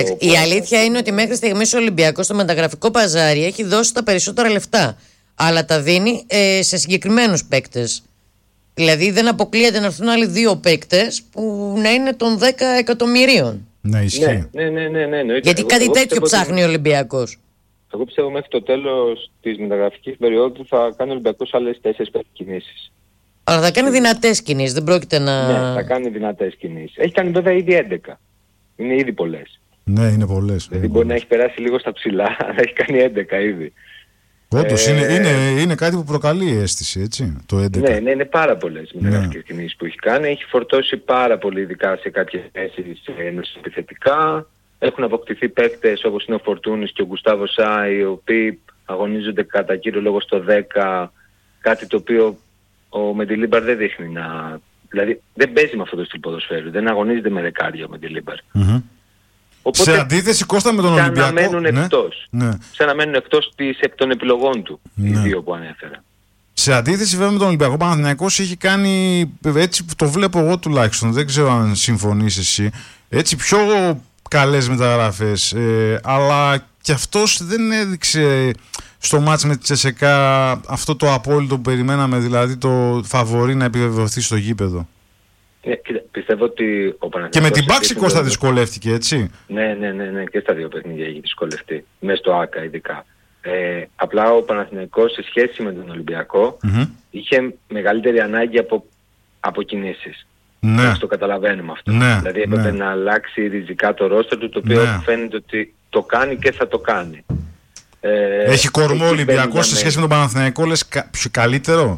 Η αλήθεια είναι ότι μέχρι στιγμής ο Ολυμπιακός στο μεταγραφικό παζάρι έχει δώσει τα περισσότερα λεφτά. Αλλά τα δίνει σε συγκεκριμένους παίκτες. Δηλαδή δεν αποκλείεται να έρθουν άλλοι 2 παίκτες που να είναι των 10 εκατομμυρίων. Ναι, ισχύει. Ναι. Γιατί κάτι τέτοιο ψάχνει ο Ολυμπιακός. Εγώ πιστεύω μέχρι το τέλος της μεταγραφικής περίοδου θα κάνει ο Ολυμπιακός άλλες 4 κινήσεις. Αλλά θα κάνει δυνατές κινήσεις, δεν πρόκειται να... Ναι, θα κάνει δυνατές κινήσεις. Έχει κάνει βέβαια ήδη 11. Είναι ήδη πολλές. Ναι, είναι πολλές. Δηλαδή μπορεί να έχει περάσει λίγο στα ψηλά, αλλά έχει κάνει 11 ήδη. Όντως, είναι κάτι που προκαλεί αίσθηση, έτσι, το 11. Ναι, είναι πάρα πολλές μεταγραφικές κινήσεις που έχει κάνει. Έχει φορτώσει πάρα πολύ, ειδικά σε κάποιες θέσεις επιθετικά. Έχουν αποκτηθεί παίκτες όπως είναι ο Φορτούνης και ο Γκουστάβο Σάι, οι οποίοι αγωνίζονται κατά κύριο λόγο στο 10, κάτι το οποίο ο Μεντιλίμπαρ δεν δείχνει να... Δηλαδή δεν παίζει με αυτό το στυλ ποδοσφαίρου, δεν αγωνίζεται με δεκάρια ο Μεντιλίμπαρ. Οπότε, σε αντίθεση, Κώστα, με τον Ολυμπιακό... Σαν να μένουν εκτός των επιλογών του, οι δύο που ανέφερα. Σε αντίθεση βέβαια με τον Ολυμπιακό, ο Παναθηναϊκός έχει κάνει, έτσι το βλέπω εγώ τουλάχιστον, δεν ξέρω αν συμφωνείς εσύ, έτσι πιο καλές μεταγραφές, αλλά και αυτός δεν έδειξε στο μάτς με τη Τσεσεκά αυτό το απόλυτο που περιμέναμε, δηλαδή το φαβορί να επιβεβαιωθεί στο γήπεδο. Πιστεύω ότι ο Παναθηναϊκός... Και με την Πάξη Κώστα δυσκολεύτηκε, έτσι. Ναι, και στα δύο παιχνίδια έχει δυσκολευτεί, μέσα στο ΆΚΑ ειδικά. Απλά ο Παναθηναϊκός σε σχέση με τον Ολυμπιακό είχε μεγαλύτερη ανάγκη από κινήσεις. Ναι. Το καταλαβαίνουμε αυτό. Ναι. Δηλαδή έπρεπε να αλλάξει ριζικά το ρόστερ του, το οποίο φαίνεται ότι το κάνει και θα το κάνει. Έχει κορμό ο Ολυμπιακός σε σχέση με τον Παναθηναϊκό, λες πιο καλύτερο.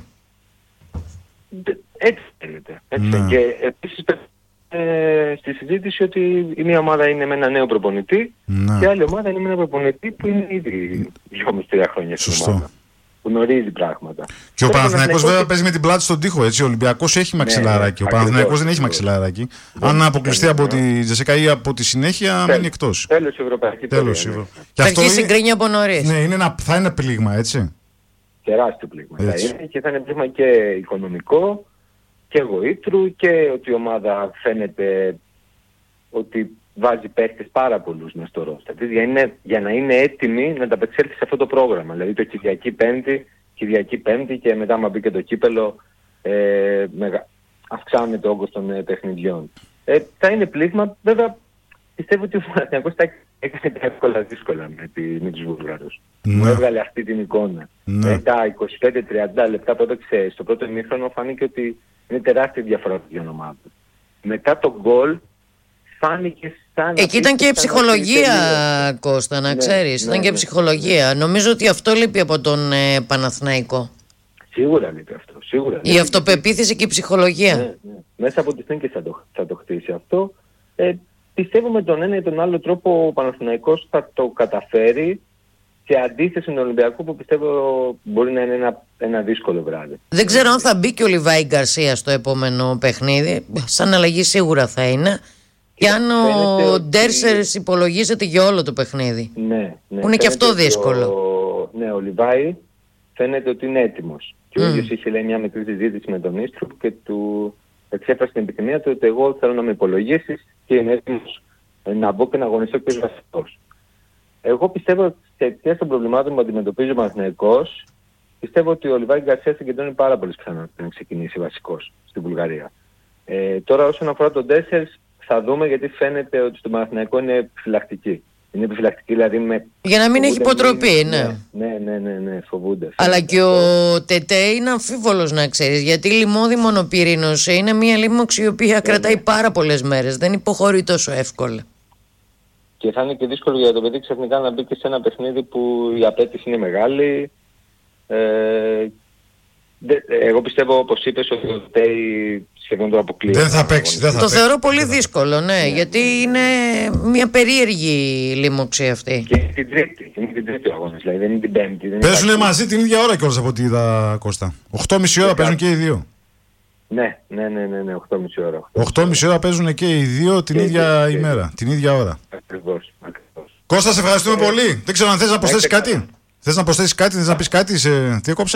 Έτσι φαίνεται. Και επίσης στη συζήτηση ότι η μία ομάδα είναι με ένα νέο προπονητή και η άλλη ομάδα είναι με ένα προπονητή που είναι ήδη 2,5-3 χρόνια στην ομάδα. Που γνωρίζει πράγματα. Και ο Παναθηναϊκός βέβαια παίζει με την πλάτη στον τοίχο, έτσι. Ο Ολυμπιακός έχει μαξιλάρακι. Ο Παναθηναϊκός δεν έχει μαξιλάρακι. Αν αποκλειστεί από τη Τζεσεκά ή από τη συνέχεια, μένει εκτός. Τέλος ευρωπαϊκή πορεία. Θα αρχίσει γκρίνια από νωρίς. Ναι, θα είναι πλήγμα, έτσι. Τεράστιο πλήγμα. Θα είναι και θα είναι πλήγμα και οικονομικό και γοήτρου και ότι η ομάδα φαίνεται ότι βάζει παίχτες πάρα πολλούς μες στο ρόστερ της για να είναι έτοιμη να ταπεξέλθει σε αυτό το πρόγραμμα. Δηλαδή το Κυριακή Πέμπτη και μετά άμα μπει και το κύπελο αυξάνεται το όγκος των παιχνιδιών. Θα είναι πλήγμα. Βέβαια πιστεύω ότι ο Παναθηναϊκός θα έκανε τα εύκολα δύσκολα με τους Βούλγαρους. Μου έβγαλε αυτή την εικόνα. Τα 25-30 λεπτά που έπαιξε στο πρώτο ημίχρονο φάνηκε ότι είναι τεράστια διαφορά των δύο ομάδων. Μετά το γκολ φάνηκε σαν... Εκεί ήταν και ψυχολογία, Κώστα, να ξέρεις. Ήταν και ψυχολογία. Νομίζω ότι αυτό λείπει από τον Παναθηναϊκό. Σίγουρα λείπει αυτό. Η αυτοπεποίθηση και η ψυχολογία. Ναι. Μέσα από τις θήκες θα το χτίσει αυτό. Πιστεύω με τον ένα ή τον άλλο τρόπο ο Παναθηναϊκός θα το καταφέρει, σε αντίθεση με τον Ολυμπιακό που πιστεύω μπορεί να είναι ένα δύσκολο βράδυ. Δεν ξέρω αν θα μπει και ο Λιβάη Γκαρσία στο επόμενο παιχνίδι. Σαν αλλαγή σίγουρα θα είναι. Και αν ο Ντέρσερς υπολογίζεται για όλο το παιχνίδι. Ναι. Που είναι και αυτό δύσκολο. Ο Λιβάη φαίνεται ότι είναι έτοιμος. Και ο ίδιος είχε λέει μια μικρή συζήτηση με τον Ίστρου και του εξέφρασε την επιθυμία του ότι εγώ θέλω να με υπολογίσεις και είμαι έτοιμος να μπω και να αγωνιστώ και ως βασικός. Εγώ πιστεύω ότι σε αιτίας των προβλημάτων που αντιμετωπίζει ο Παναθηναϊκός, πιστεύω ότι ο Λιβάη Γκαρσία συγκεντρώνει πάρα πολλές πιθανότητες να ξεκινήσει βασικός στην Βουλγαρία. Τώρα όσον αφορά τον Ντέρσερς θα δούμε, γιατί φαίνεται ότι στο Παναθηναϊκό είναι επιφυλακτική. Είναι επιφυλακτική δηλαδή για να μην έχει υποτροπή, ναι, φοβούνται. Αλλά και ο Τετέ είναι αμφίβολος, να ξέρεις, γιατί η λιμώδη μονοπυρήνωση είναι μια λίμωξη η οποία κρατάει πάρα πολλές μέρες. Δεν υποχωρεί τόσο εύκολα. Και θα είναι και δύσκολο για το παιδί ξαφνικά να μπει και σε ένα παιχνίδι που η απέτηση είναι μεγάλη. Εγώ πιστεύω, όπως είπες, ότι ο Τέι σχεδόν το αποκλείει. Δεν θα παίξει. Το θεωρώ πολύ δύσκολο, γιατί είναι μια περίεργη λίμωξη αυτή. Και είναι την τρίτη ο αγώνας, δηλαδή δεν είναι την πέμπτη. Παίζουν μαζί την ίδια ώρα κιόλας από ό,τι είδα, Κώστα. 8,5 ώρα παίζουν και οι δύο. Ναι, 8,5 ώρα. 8,5 ώρα παίζουν και οι δύο την ίδια ημέρα, την ίδια ώρα. Ακριβώς. Κώστα, σε ευχαριστούμε πολύ. Δεν ξέρω αν θες να προσθέσεις κάτι. Θες να προσθέσεις κάτι, θες να πεις κάτι, τι έκοψα?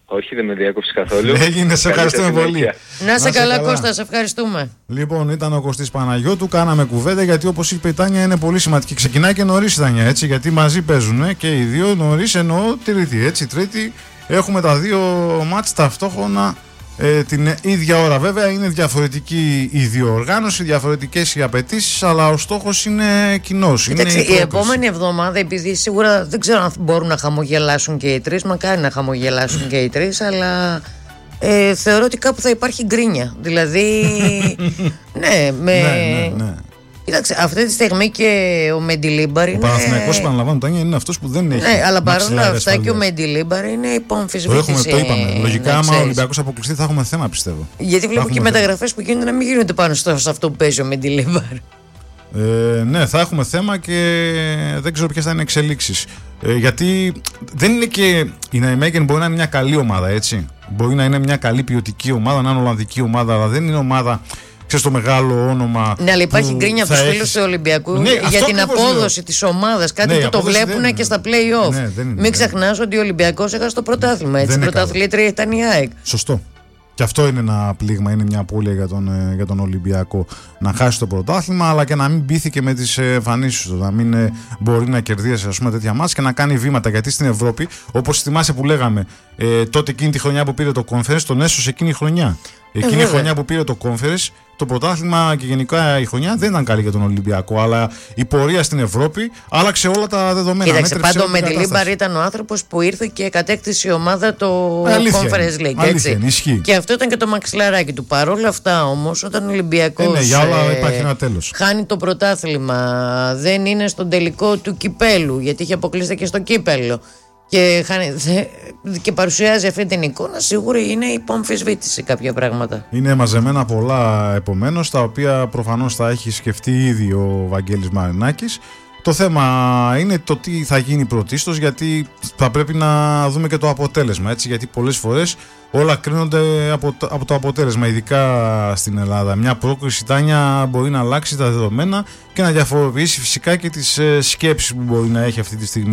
Όχι, δεν με διάκοψε καθόλου. Έγινε, σε ευχαριστούμε πολύ. Να σε καλά, Κώστα, σε ευχαριστούμε. Λοιπόν, ήταν ο Κωστής Παναγιώτου, κάναμε κουβέντα γιατί όπως είπε η Τάνια είναι πολύ σημαντική. Ξεκινάει και νωρίς η Τάνια, έτσι, γιατί μαζί παίζουν και οι δύο νωρίς, εννοώ Τρίτη. Έτσι, Τρίτη έχουμε τα δύο μάτς ταυτόχρονα την ίδια ώρα. Βέβαια είναι διαφορετική η διοργάνωση, διαφορετικές οι απαιτήσεις, αλλά ο στόχος είναι κοινός. Κοίταξε, η επόμενη εβδομάδα, επειδή σίγουρα δεν ξέρω αν μπορούν να χαμογελάσουν και οι τρεις, μακάρι να χαμογελάσουν και οι τρεις, αλλά θεωρώ ότι κάπου θα υπάρχει γκρίνια. Δηλαδή, ναι. Κοίταξε, αυτή τη στιγμή και ο Μεντιλίμπαρ είναι. Ο Παναθηναϊκός, επαναλαμβάνω, Τάνια, είναι αυτός που δεν έχει. Ναι, αλλά παρόλα αυτά και ο Μεντιλίμπαρ είναι υπό αμφισβήτηση. Το είπαμε. Λογικά, άμα ο Ολυμπιακός αποκλειστεί, θα έχουμε θέμα, πιστεύω. Γιατί βλέπω και οι μεταγραφές που γίνονται να μην γίνονται πάνω σε αυτό που παίζει ο Μεντιλίμπαρ. Ναι, θα έχουμε θέμα και δεν ξέρω ποιες θα είναι εξελίξεις. Γιατί δεν είναι και. Η Ναϊμέγεν μπορεί να είναι μια καλή ομάδα, έτσι. Μπορεί να είναι μια καλή ποιοτική ομάδα, να είναι Ολλανδική ομάδα, αλλά δεν είναι ομάδα. Ξέρεις, το μεγάλο όνομα. Ναι, αλλά υπάρχει γκρίνια από τους φίλους του Ολυμπιακού για την απόδοση της ομάδας. Κάτι που το βλέπουν και στα play-off. Μην ξεχνάς ότι ο Ολυμπιακός έχασε το πρωτάθλημα. Έτσι, πρωταθλήτρια ήταν η ΑΕΚ. Σωστό. Και αυτό είναι ένα πλήγμα, είναι μια απώλεια για τον Ολυμπιακό. Να χάσει το πρωτάθλημα, αλλά και να μην μπήθηκε με τις εμφανίσεις του. Να μην μπορεί να κερδίσει, ας πούμε, τέτοια μάτς και να κάνει βήματα. Γιατί στην Ευρώπη, όπως θυμάσαι που λέγαμε, τότε εκείνη τη χρονιά που πήρε το Conference, τον έσωσε εκείνη η χρονιά. Εκείνη η χρονιά που πήρε το Conference, το πρωτάθλημα και γενικά η χρονιά δεν ήταν καλή για τον Ολυμπιακό. Αλλά η πορεία στην Ευρώπη άλλαξε όλα τα δεδομένα. Κοίταξε, πάντα ο Μεντιλίμπαρ ήταν ο άνθρωπος που ήρθε και κατέκτησε η ομάδα το Conference League. Αλήθεια, ισχύει. Και αυτό ήταν και το μαξιλαράκι του. Παρόλα αυτά όμως, όταν ο Ολυμπιακός για όλα υπάρχει ένα τέλος. χάνει το πρωτάθλημα, δεν είναι στον τελικό του κυπέλου, γιατί είχε αποκλειστεί και στο κύπελο. Και παρουσιάζει αυτή την εικόνα, σίγουρα είναι υπό αμφισβήτηση κάποια πράγματα. Είναι μαζεμένα πολλά επομένως, τα οποία προφανώς θα έχει σκεφτεί ήδη ο Βαγγέλης Μαρινάκης. Το θέμα είναι το τι θα γίνει πρωτίστως, γιατί θα πρέπει να δούμε και το αποτέλεσμα, έτσι, γιατί πολλές φορές όλα κρίνονται από το αποτέλεσμα, ειδικά στην Ελλάδα. Μια πρόκριση, Τάνια, μπορεί να αλλάξει τα δεδομένα και να διαφοροποιήσει φυσικά και τις σκέψεις που μπορεί να έχει αυτή τη στιγμή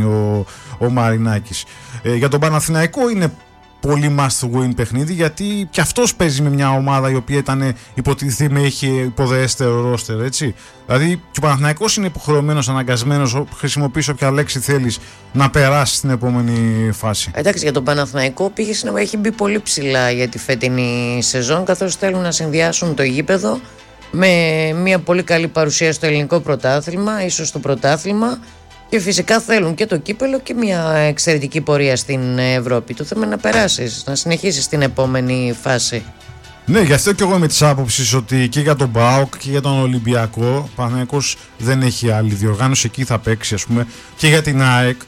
ο Μαρινάκης. Για τον Παναθηναϊκό είναι πολύ must win παιχνίδι, γιατί και αυτός παίζει με μια ομάδα η οποία ήταν υποτίθεται είχε υποδεέστερο ρόστερ, έτσι. Δηλαδή και ο Παναθηναϊκός είναι υποχρεωμένος, αναγκασμένος, χρησιμοποιείς όποια λέξη θέλεις, να περάσει στην επόμενη φάση. Εντάξει, για τον Παναθηναϊκό έχει μπει πολύ ψηλά για τη φετινή σεζόν, καθώς θέλουν να συνδυάσουν το γήπεδο με μια πολύ καλή παρουσία στο ελληνικό πρωτάθλημα, ίσως στο πρωτάθλημα. Και φυσικά θέλουν και το κύπελο και μια εξαιρετική πορεία στην Ευρώπη. Το θέμα είναι να περάσεις, να συνεχίσεις στην επόμενη φάση. Ναι, γι' αυτό και εγώ είμαι της άποψης ότι και για τον ΠΑΟΚ και για τον Ολυμπιακό, ο Παναθηναϊκός δεν έχει άλλη διοργάνωση, εκεί θα παίξει, ας πούμε, και για την ΑΕΚ.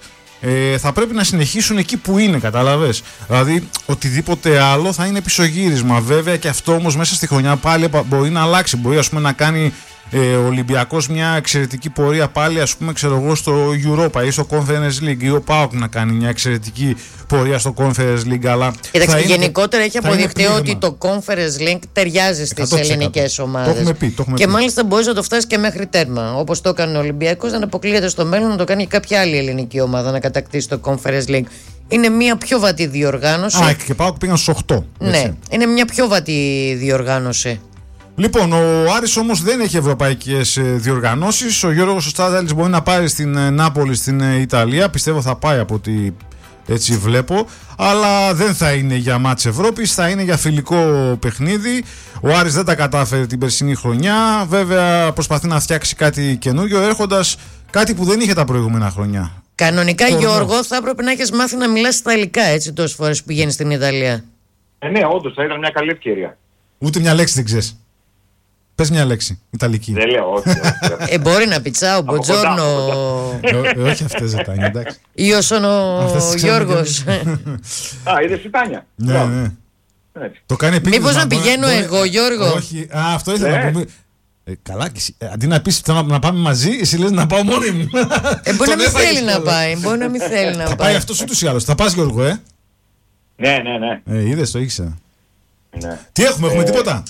Θα πρέπει να συνεχίσουν εκεί που είναι, κατάλαβες. Δηλαδή, οτιδήποτε άλλο θα είναι πισωγύρισμα. Βέβαια, και αυτό όμως μέσα στη χρονιά πάλι μπορεί να αλλάξει. Μπορεί, ας πούμε, να κάνει ο Ολυμπιακός μια εξαιρετική πορεία πάλι, ας πούμε, ξέρω εγώ, στο Europa ή στο Conference League, ή ο ΠΑΟΚ να κάνει μια εξαιρετική πορεία στο Conference League. Αλλά κοίταξε, γενικότερα έχει αποδειχτεί ότι το Conference League ταιριάζει στις ελληνικές ομάδες. Το έχουμε πει. Και μάλιστα μπορείς να το φτάσεις και μέχρι τέρμα. Όπως το έκανε ο Ολυμπιακός, δεν αποκλείεται στο μέλλον να το κάνει κάποια άλλη ελληνική ομάδα να κατακτήσει το Conference League. Είναι μια πιο βατή διοργάνωση. Και ΠΑΟΚ πήγαν στους 8. Ναι, είναι μια πιο βατή διοργάνωση. Λοιπόν, ο Άρης όμως δεν έχει ευρωπαϊκές διοργανώσεις. Ο Γιώργος Στάδαλης μπορεί να πάρει στην Νάπολη στην Ιταλία. Πιστεύω θα πάει από ό,τι έτσι βλέπω. Αλλά δεν θα είναι για μάτς Ευρώπης, θα είναι για φιλικό παιχνίδι. Ο Άρης δεν τα κατάφερε την περσινή χρονιά. Βέβαια προσπαθεί να φτιάξει κάτι καινούριο, έρχοντας κάτι που δεν είχε τα προηγούμενα χρόνια. Κανονικά, Γιώργο, θα έπρεπε να έχεις μάθει να μιλάς Ιταλικά, έτσι, τόσες φορές που πηγαίνεις στην Ιταλία. Ναι, όντως θα ήταν μια καλή ευκαιρία. Ούτε μια λέξη δεν ξέρεις. Πες μια λέξη, Ιταλική. Δεν λέω, όχι. Μπορεί να πιτσάω, μποτζόρνο. Όχι αυτές, Τάνια, εντάξει. Ή όσον ο Γιώργος. Είδες η Τάνια. Ναι. Το κάνει επίτηδες. Μήπως να πηγαίνω εγώ, Γιώργο. Όχι, αυτό ήθελα να πούμε. Καλά, αντί να πεις να πάμε μαζί, εσύ λες να πάω μόνη μου. Μπορεί να μην θέλει να πάει. Μπορεί να μην θέλει να πάει. Θα πάει αυτός ούτως ή άλλως. Θα πας, Γιώργο, Ναι. Είδες, το ήξερα. Τι έχουμε τίποτα?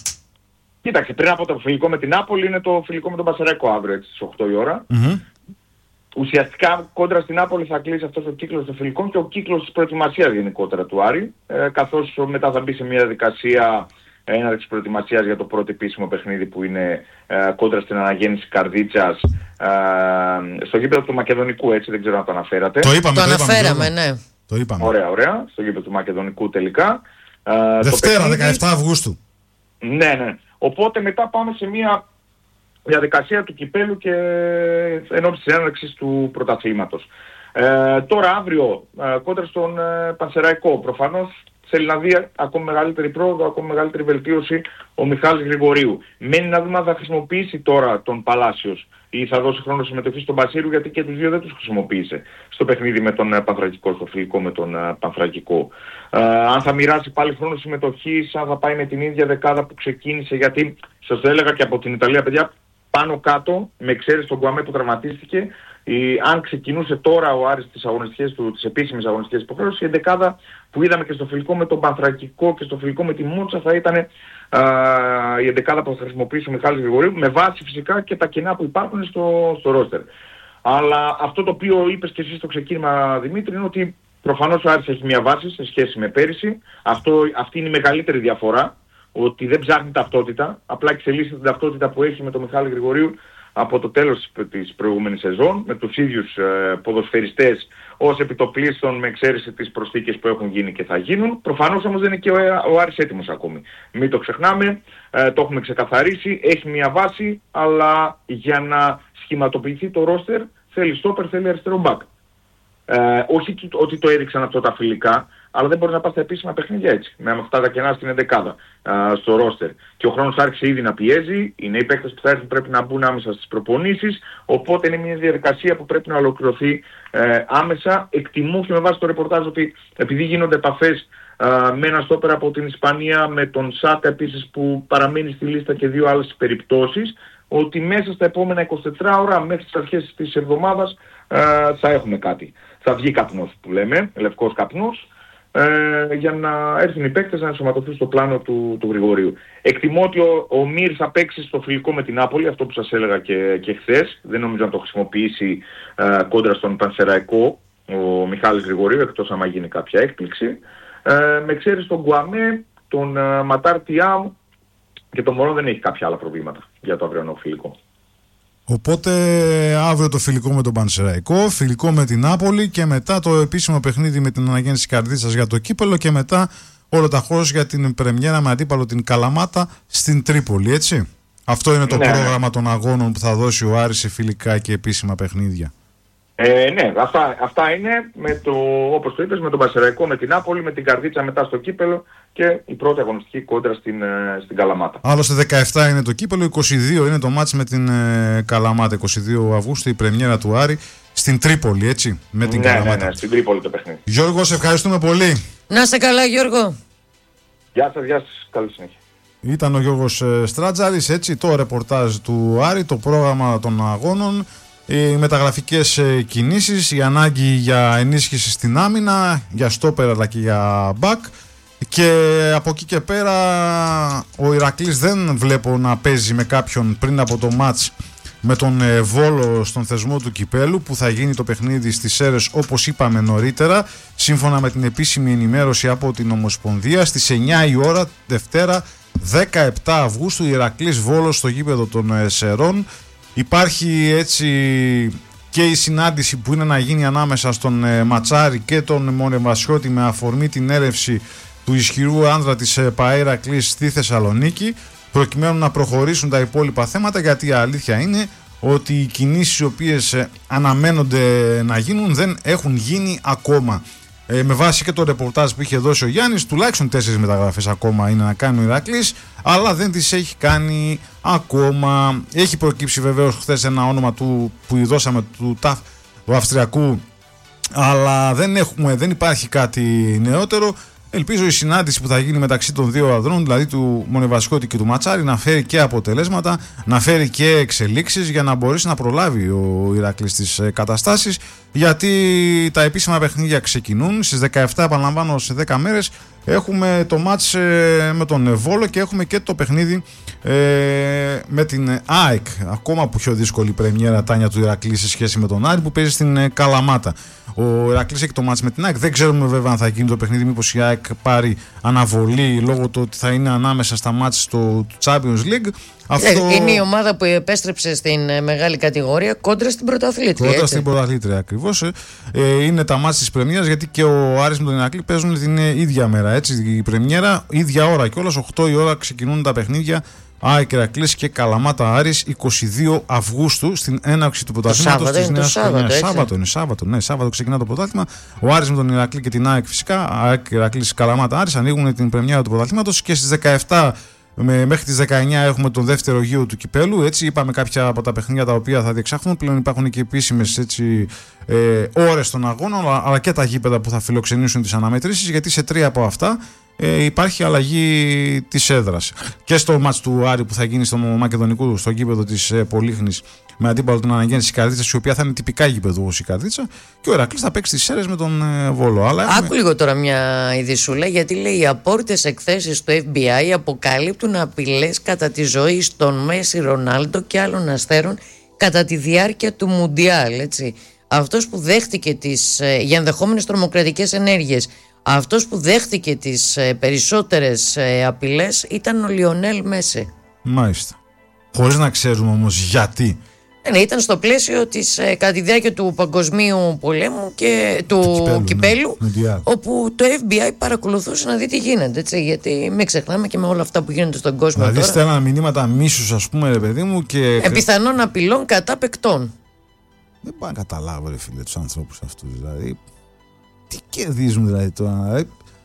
Κοίταξε, πριν από το φιλικό με την Νάπολη είναι το φιλικό με τον Πασαραϊκό αύριο, στις 8 η ώρα. ουσιαστικά κόντρα στην Νάπολη θα κλείσει αυτός ο κύκλος των φιλικών και ο κύκλος της προετοιμασίας γενικότερα του Άρη, καθώς μετά θα μπει σε μια διαδικασία έναρξης προετοιμασίας για το πρώτο επίσημο παιχνίδι που είναι κόντρα στην αναγέννηση Καρδίτσας στο γήπεδο του Μακεδονικού, έτσι, δεν ξέρω αν το αναφέρατε. Το αναφέραμε, ναι. Το είπαμε. Ωραία, στο γήπεδο του Μακεδονικού τελικά. Δευτέρα, 17 Αυγούστου. Ναι. Οπότε μετά πάμε σε μια διαδικασία του κυπέλου και ενόψει της έναρξης του πρωταθλήματος. Τώρα αύριο κόντρα στον Πανσεραϊκό, προφανώς θέλει να δει ακόμη μεγαλύτερη πρόοδο, ακόμη μεγαλύτερη βελτίωση ο Μιχάλης Γρηγορίου. Μένει να δούμε αν θα χρησιμοποιήσει τώρα τον Παλάσιος ή θα δώσει χρόνο συμμετοχή στον Μπασίρου, γιατί και τους δύο δεν τους χρησιμοποίησε στο παιχνίδι με τον Πανθρακικό, στο φιλικό με τον Πανθρακικό. Αν θα μοιράσει πάλι χρόνο συμμετοχής, αν θα πάει με την ίδια δεκάδα που ξεκίνησε, γιατί σας το έλεγα και από την Ιταλία, παιδιά, πάνω κάτω, με εξαίρεση τον Γκουαμέ που τραυματίστηκε, αν ξεκινούσε τώρα ο Άρης τις επίσημες αγωνιστικές υποχρέωσεις, η εντεκάδα που είδαμε και στο φιλικό με τον Πανθρακικό και στο φιλικό με τη Μούτσα θα ήταν η εντεκάδα που θα χρησιμοποιήσει ο Μιχάλης Γρηγορίου, με βάση φυσικά και τα κενά που υπάρχουν στο ρόστερ. Αλλά αυτό το οποίο είπες και εσύ στο ξεκίνημα, Δημήτρη, είναι ότι προφανώς ο Άρης έχει μια βάση σε σχέση με πέρυσι. Αυτή είναι η μεγαλύτερη διαφορά, ότι δεν ψάχνει ταυτότητα, απλά εξελίσσεται την ταυτότητα που έχει με τον Μιχάλη Γρηγορίου από το τέλος της προηγούμενης σεζόν, με τους ίδιους ποδοσφαιριστές ως επιτοπλίστων, με εξαίρεση τις προσθήκες που έχουν γίνει και θα γίνουν. Προφανώς όμως δεν είναι και ο Άρης έτοιμος ακόμη. Μην το ξεχνάμε, το έχουμε ξεκαθαρίσει, έχει μια βάση, αλλά για να σχηματοποιηθεί το ρόστερ θέλει στόπερ, θέλει αριστερό μπακ. Όχι ότι το έδειξαν αυτό τα φιλικά, αλλά δεν μπορεί να πάει στα επίσημα παιχνίδια έτσι, με αυτά τα κενά στην εντεκάδα, στο ρόστερ. Και ο χρόνος άρχισε ήδη να πιέζει, οι νέοι παίκτες που θα έρθουν πρέπει να μπουν άμεσα στις προπονήσεις, οπότε είναι μια διαδικασία που πρέπει να ολοκληρωθεί άμεσα. Εκτιμώ και με βάση το ρεπορτάζ ότι επειδή γίνονται επαφές με ένα στόπερ από την Ισπανία, με τον Σάκα επίσης που παραμένει στη λίστα και δύο άλλες περιπτώσεις, ότι μέσα στα επόμενα 24 ώρα μέχρι τις αρχές της εβδομάδας θα έχουμε κάτι. Θα βγει καπνός που λέμε, λευκός καπνός, για να έρθουν οι παίκτες να ενσωματωθούν στο πλάνο του Γρηγορίου. Εκτιμώ ότι ο Μύρ θα παίξει στο φιλικό με την Νάπολη, αυτό που σας έλεγα και χθες. Δεν νομίζω να το χρησιμοποιήσει κόντρα στον Πανσεραϊκό ο Μιχάλης Γρηγορίου, εκτός άμα γίνει κάποια έκπληξη. Με εξαίρεση τον Γκουαμέ, τον Ματάρ Τιάμ και τον Μωρό δεν έχει κάποια άλλα προβλήματα για το αυριανό φιλικό. Οπότε αύριο το φιλικό με τον Πανσεραϊκό, φιλικό με την Νάπολη και μετά το επίσημο παιχνίδι με την αναγέννηση Καρδίτσας για το κύπελο και μετά όλο τα χώρος για την πρεμιέρα με αντίπαλο την Καλαμάτα στην Τρίπολη, έτσι. Αυτό είναι το πρόγραμμα των αγώνων που θα δώσει ο Άρης σε φιλικά και επίσημα παιχνίδια. Ναι, αυτά είναι όπως το είπες, με τον Πανσεραϊκό, με την Νάπολη, με την Καρδίτσα μετά στο κύπελο και η πρώτη αγωνιστική κόντρα στην Καλαμάτα. Άλλωστε 17 είναι το κύπελο, 22 είναι το μάτς με την Καλαμάτα, 22 Αυγούστου η πρεμιέρα του Άρη στην Τρίπολη, έτσι, με την Καλαμάτα. Ναι, στην Τρίπολη το παιχνίδι. Γιώργο, σε ευχαριστούμε πολύ. Να είστε καλά, Γιώργο. Γεια σας, καλή συνέχεια. Ήταν ο Γιώργος Στράτζαρης, έτσι, το ρεπορτάζ του Άρη, το πρόγραμμα των αγώνων, οι μεταγραφικές κινήσεις, η ανάγκη για ενίσχυση στην άμυνα, για στόπερ αλλά και για μπακ. Και από εκεί και πέρα ο Ηρακλής δεν βλέπω να παίζει με κάποιον πριν από το μάτς με τον Βόλο στον θεσμό του κυπέλου, που θα γίνει το παιχνίδι στις Σέρρες όπως είπαμε νωρίτερα, σύμφωνα με την επίσημη ενημέρωση από την Ομοσπονδία, στις 9 η ώρα Δευτέρα 17 Αυγούστου Ηρακλής Βόλος στο γήπεδο των Σερών. Υπάρχει έτσι και η συνάντηση που είναι να γίνει ανάμεσα στον Ματσάρη και τον Μονεβασιώτη με αφορμή την έρευση του ισχυρού άνδρα της ΠΑΕ Ηρακλής στη Θεσσαλονίκη, προκειμένου να προχωρήσουν τα υπόλοιπα θέματα, γιατί η αλήθεια είναι ότι οι κινήσεις οι οποίες αναμένονται να γίνουν δεν έχουν γίνει ακόμα. Με βάση και το ρεπορτάζ που είχε δώσει ο Γιάννης, τουλάχιστον 4 μεταγραφές ακόμα είναι να κάνει ο Ηρακλής, αλλά δεν τις έχει κάνει ακόμα. Έχει προκύψει βεβαίως χθες ένα όνομα που δώσαμε του Αυστριακού, αλλά δεν υπάρχει κάτι νεότερο. Ελπίζω η συνάντηση που θα γίνει μεταξύ των δύο ανδρών, δηλαδή του Μονεβασιώτη και του Ματσάρη, να φέρει και αποτελέσματα, να φέρει και εξελίξεις για να μπορέσει να προλάβει ο Ηρακλής τις καταστάσεις, γιατί τα επίσημα παιχνίδια ξεκινούν. Στις 17, επαναλαμβάνω, σε 10 μέρες έχουμε το μάτς με τον Βόλο και έχουμε και το παιχνίδι με την ΑΕΚ. Ακόμα που πιο δύσκολη πρεμιέρα, Τάνια, του Ηρακλή σε σχέση με τον Άρη που παίζει στην Καλαμάτα. Ο Ηρακλής έχει το μάτς με την ΑΕΚ. Δεν ξέρουμε βέβαια αν θα γίνει το παιχνίδι, μήπως η ΑΕΚ πάρει αναβολή λόγω του ότι θα είναι ανάμεσα στα μάτς του Champions League. Αυτό... Είναι η ομάδα που επέστρεψε στην μεγάλη κατηγορία κόντρα στην πρωταθλήτρια. Κόντρα στην πρωταθλήτρια, ακριβώς. Είναι τα μάτς της πρεμιέρας, γιατί και ο Άρης με τον Ηρακλή παίζουν την ίδια μέρα. Έτσι, η πρεμιέρα, ίδια ώρα κιόλας, 8 η ώρα ξεκινούν τα παιχνίδια. ΑΕΚ Ηρακλής και Καλαμάτα Άρης 22 Αυγούστου στην έναρξη του πρωταθλήματος της νέας χρονιάς. Σάββατο ξεκινά το πρωτάθλημα. Ο Άρης με τον Ηρακλή και την ΑΕΚ φυσικά. ΑΕΚ Ηρακλής Καλαμάτα Άρης ανοίγουν την πρεμιέρα του πρωταθλήματος και στις 17 μέχρι τις 19 έχουμε τον δεύτερο γύρο του κυπέλου. Έτσι, είπαμε κάποια από τα παιχνίδια τα οποία θα διεξάχθουν. Πλέον υπάρχουν και επίσημες ώρες των αγώνων, αλλά και τα γήπεδα που θα φιλοξενήσουν τις αναμετρήσεις, γιατί σε 3 από αυτά υπάρχει αλλαγή της έδρας. Και στο μάτς του Άρη που θα γίνει στο Μακεδονικού, στο γήπεδο της Πολύχνης, με αντίπαλο την Αναγέννηση Καρδίτσας, η οποία θα είναι τυπικά γήπεδο όπως η Καρδίτσα, και ο Ηρακλής θα παίξει τις Σέρρες με τον Βόλο. Αλλά άκου λίγο τώρα μια ειδισούλα, γιατί λέει οι απόρριτες εκθέσεις του FBI αποκαλύπτουν απειλές κατά τη ζωή στον Μέση, Ρονάλντο και άλλων αστέρων κατά τη διάρκεια του Μουντιάλ. Έτσι. Αυτός που δέχτηκε για ενδεχόμενες τρομοκρατικές ενέργειες, αυτός που δέχτηκε τις περισσότερες απειλές ήταν ο Λιονέλ Μέση. Μάλιστα. Χωρίς να ξέρουμε όμως γιατί. Ναι, ήταν στο πλαίσιο της κατά τη διάρκεια του Παγκοσμίου Πολέμου και του κυπέλου, ναι, όπου το FBI παρακολουθούσε να δει τι γίνεται. Έτσι, γιατί μην ξεχνάμε και με όλα αυτά που γίνονται στον κόσμο. Δηλαδή στέλναν μηνύματα μίσους, ας πούμε, ρε παιδί μου, και πιθανών απειλών κατά παικτών. Δεν πάω να καταλάβω, ρε φίλε, τους ανθρώπους αυτούς. Δηλαδή, τι κερδίζουν δηλαδή τώρα.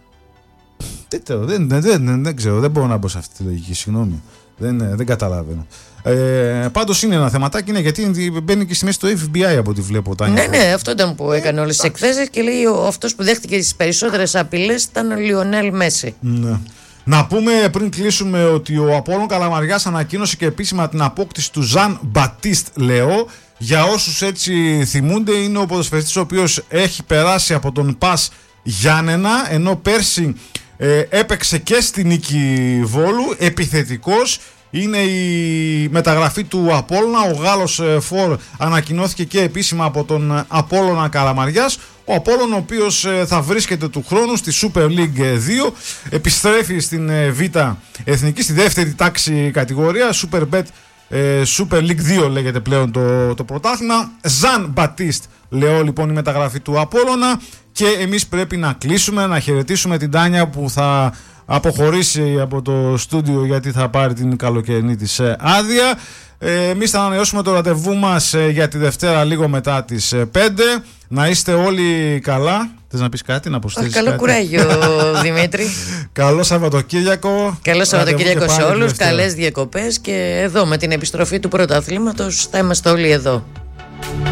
Δεν ξέρω, δεν μπορώ να μπω σε αυτή τη λογική, συγγνώμη. Δεν καταλαβαίνω. Πάντως είναι ένα θεματάκι, είναι, γιατί μπαίνει και στη μέση το FBI από ό,τι βλέπω. Ναι, αυτό ήταν που έκανε όλες τις εκθέσεις και λέει αυτός που δέχτηκε τις περισσότερες απειλές ήταν ο Λιονέλ Μέση. Ναι. Να πούμε πριν κλείσουμε ότι ο Απόλλων Καλαμαριάς ανακοίνωσε και επίσημα την απόκτηση του Ζαν Μπατίστ Λεό. Για όσους έτσι θυμούνται, είναι ο ποδοσφαιριστής ο οποίος έχει περάσει από τον ΠΑΣ Γιάννενα, ενώ πέρσι έπαιξε και στη Νίκη Βόλου, επιθετικός. Είναι η μεταγραφή του Απόλλωνα. Ο Γάλλος φορ ανακοινώθηκε και επίσημα από τον Απόλλωνα Καλαμαριάς. Ο Απόλλων, ο οποίος θα βρίσκεται του χρόνου στη Super League 2, επιστρέφει στην Β' Εθνική, στη δεύτερη τάξη κατηγορία, Super League 2 λέγεται πλέον το πρωτάθλημα. Ζαν Μπατίστ Λεό λοιπόν η μεταγραφή του Απόλλωνα. Και εμείς πρέπει να κλείσουμε, να χαιρετήσουμε την Τάνια που θα αποχωρήσει από το στούντιο, γιατί θα πάρει την καλοκαιρινή της άδεια. Εμείς θα ανανεώσουμε το ραντεβού μας για τη Δευτέρα λίγο μετά τις 5. Να είστε όλοι καλά. Θες να πεις κάτι, να προσθέσεις κάτι? Καλό κουράγιο, Δημήτρη. Καλό Σαββατοκύριακο. Καλό Σαββατοκύριακο σε όλους. Καλές διακοπές. Και εδώ με την επιστροφή του πρωταθλήματος θα είμαστε όλοι εδώ.